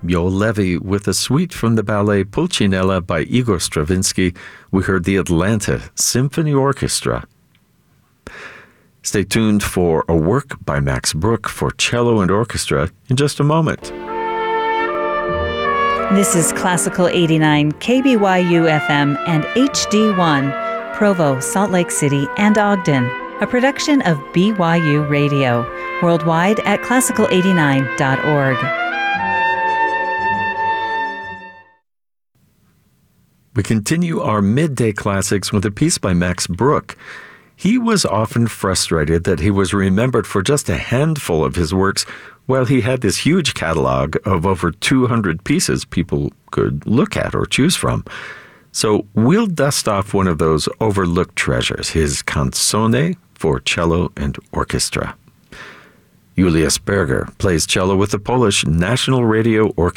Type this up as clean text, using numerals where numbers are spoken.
Joel Levy with a suite from the ballet Pulcinella by Igor Stravinsky. We heard the Atlanta Symphony Orchestra. Stay tuned for a work by Max Bruch for cello and orchestra in just a moment. This is Classical 89 KBYU FM and HD1, Provo, Salt Lake City, and Ogden, a production of BYU Radio, worldwide at classical89.org. We continue our midday classics with a piece by Max Bruch. He was often frustrated that he was remembered for just a handful of his works, while he had this huge catalog of over 200 pieces people could look at or choose from. So we'll dust off one of those overlooked treasures, his Canzone for cello and orchestra. Julius Berger plays cello with the Polish National Radio Orchestra.